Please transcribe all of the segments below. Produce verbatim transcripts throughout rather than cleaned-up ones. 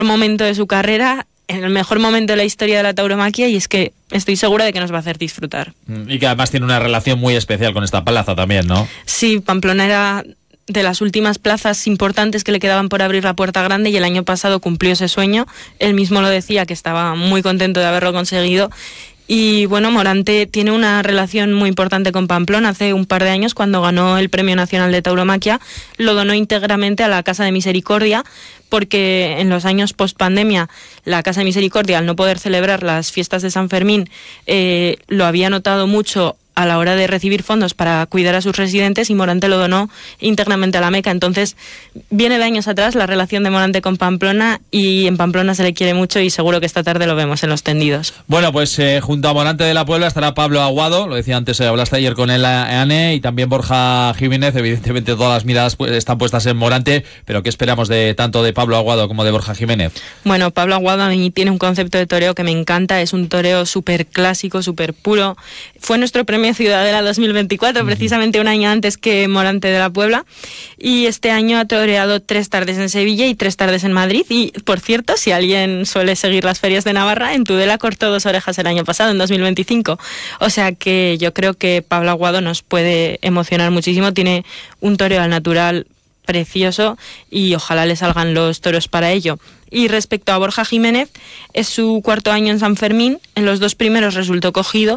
momento de su carrera, en el mejor momento de la historia de la tauromaquia, y es que estoy segura de que nos va a hacer disfrutar. Y que además tiene una relación muy especial con esta plaza también, ¿no? Sí, Pamplona era de las últimas plazas importantes que le quedaban por abrir la Puerta Grande, y el año pasado cumplió ese sueño. Él mismo lo decía, que estaba muy contento de haberlo conseguido. Y bueno, Morante tiene una relación muy importante con Pamplona. Hace un par de años, cuando ganó el Premio Nacional de Tauromaquia, lo donó íntegramente a la Casa de Misericordia, porque en los años post-pandemia la Casa de Misericordia, al no poder celebrar las fiestas de San Fermín, eh, lo había notado mucho a la hora de recibir fondos para cuidar a sus residentes, y Morante lo donó íntegramente a la Meca. Entonces viene de años atrás la relación de Morante con Pamplona, y en Pamplona se le quiere mucho, y seguro que esta tarde lo vemos en los tendidos. Bueno, pues eh, junto a Morante de la Puebla estará Pablo Aguado, lo decía antes, eh, hablaste ayer con él, Ane, y también Borja Jiménez. Evidentemente todas las miradas pues, están puestas en Morante, pero ¿qué esperamos de tanto de Pablo Aguado como de Borja Jiménez? Bueno, Pablo Aguado a mí tiene un concepto de toreo que me encanta, es un toreo súper clásico, súper puro. Fue nuestro premio Ciudadela dos mil veinticuatro, uh-huh. precisamente un año antes que Morante de la Puebla, y este año ha toreado tres tardes en Sevilla y tres tardes en Madrid. Y por cierto, si alguien suele seguir las ferias de Navarra, en Tudela cortó dos orejas el año pasado, en dos mil veinticinco. O sea que yo creo que Pablo Aguado nos puede emocionar muchísimo. Tiene un toreo al natural precioso, y ojalá le salgan los toros para ello. Y respecto a Borja Jiménez, es su cuarto año en San Fermín. En los dos primeros resultó cogido,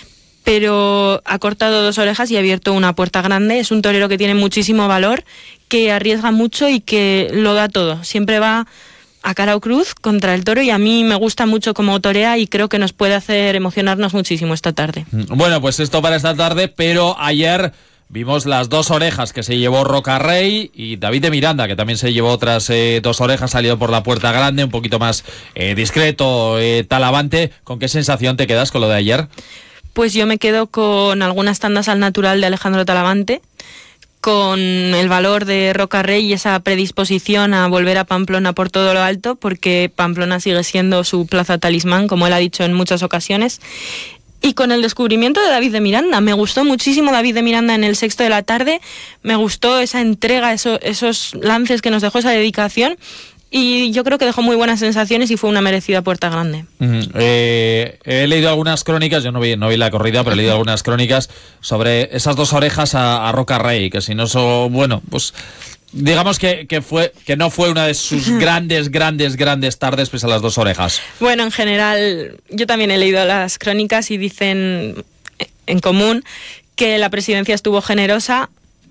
pero ha cortado dos orejas y ha abierto una Puerta Grande. Es un torero que tiene muchísimo valor, que arriesga mucho y que lo da todo. Siempre va a cara o cruz contra el toro, y a mí me gusta mucho cómo torea, y creo que nos puede hacer emocionarnos muchísimo esta tarde. Bueno, pues esto para esta tarde, pero ayer vimos las dos orejas que se llevó Roca Rey, y David de Miranda, que también se llevó otras eh, dos orejas, salido por la Puerta Grande, un poquito más eh, discreto, eh, talavante. ¿Con qué sensación te quedas con lo de ayer? Pues yo me quedo con algunas tandas al natural de Alejandro Talavante, con el valor de Roca Rey y esa predisposición a volver a Pamplona por todo lo alto, porque Pamplona sigue siendo su plaza talismán, como él ha dicho en muchas ocasiones. Y con el descubrimiento de David de Miranda, me gustó muchísimo David de Miranda en el sexto de la tarde, me gustó esa entrega, eso, esos lances que nos dejó, esa dedicación, y yo creo que dejó muy buenas sensaciones y fue una merecida Puerta Grande. Uh-huh. Eh, he leído algunas crónicas, yo no vi, no vi la corrida, pero he leído algunas crónicas sobre esas dos orejas a, a Roca Rey, que si no son, bueno, pues digamos que, que fue que no fue una de sus grandes, grandes, grandes tardes pese a las dos orejas. Bueno, en general, yo también he leído las crónicas y dicen en común que la presidencia estuvo generosa.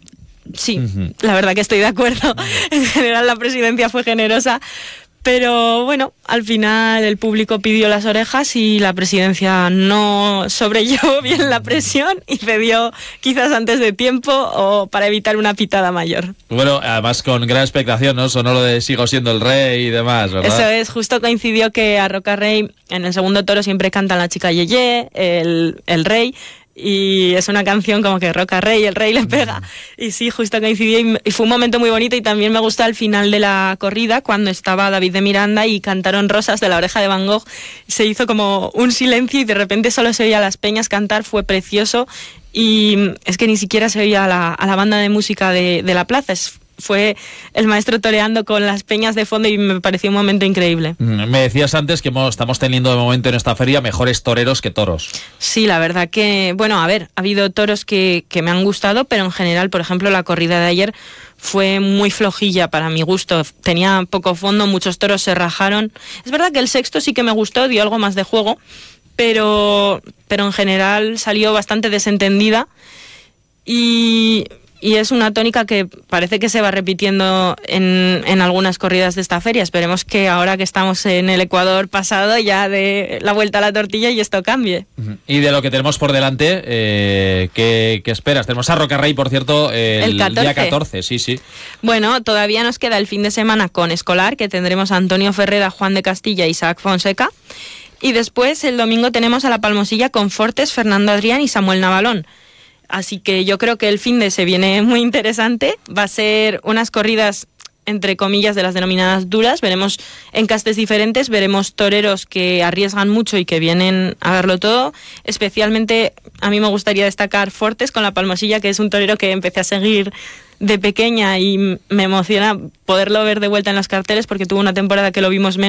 Sí, uh-huh. La verdad que estoy de acuerdo. Uh-huh. En general la presidencia fue generosa, pero bueno, al final el público pidió las orejas y la presidencia no sobrellevó bien la presión y cedió quizás antes de tiempo o para evitar una pitada mayor. Bueno, además con gran expectación, ¿no? Sonó lo de sigo siendo el rey y demás, ¿verdad? Eso es, justo coincidió que a Roca Rey en el segundo toro siempre cantan la chica Yeye, el, el rey, y es una canción como que Roca Rey, el rey le pega, y sí, justo coincidió, y, y fue un momento muy bonito. Y también me gustó al final de la corrida, cuando estaba David de Miranda y cantaron Rosas de la Oreja de Van Gogh, se hizo como un silencio y de repente solo se oía las peñas cantar, fue precioso, y es que ni siquiera se oía a la, a la banda de música de, de la plaza, es, fue el maestro toreando con las peñas de fondo y me pareció un momento increíble. Me decías antes que estamos teniendo de momento en esta feria mejores toreros que toros. Sí, la verdad que, bueno, a ver, ha habido toros que, que me han gustado, pero en general, por ejemplo, la corrida de ayer fue muy flojilla para mi gusto, tenía poco fondo, muchos toros se rajaron. Es verdad que el sexto sí que me gustó, dio algo más de juego, pero, pero en general salió bastante desentendida, y... Y es una tónica que parece que se va repitiendo en, en algunas corridas de esta feria. Esperemos que ahora que estamos en el Ecuador pasado ya de la vuelta a la tortilla y esto cambie. Y de lo que tenemos por delante, eh, ¿qué, ¿qué esperas? Tenemos a Roca Rey, por cierto, el, el catorce. Día catorce, sí, sí. Bueno, todavía nos queda el fin de semana con Escolar, que tendremos a Antonio Ferreda, Juan de Castilla y Isaac Fonseca. Y después el domingo tenemos a la Palmosilla con Fortes, Fernando Adrián y Samuel Navalón. Así que yo creo que el fin de se viene muy interesante. Va a ser unas corridas, entre comillas, de las denominadas duras. Veremos encastes diferentes, veremos toreros que arriesgan mucho y que vienen a verlo todo. Especialmente a mí me gustaría destacar Fortes con la Palmosilla, que es un torero que empecé a seguir de pequeña y me emociona poderlo ver de vuelta en los carteles porque tuvo una temporada que lo vimos menos.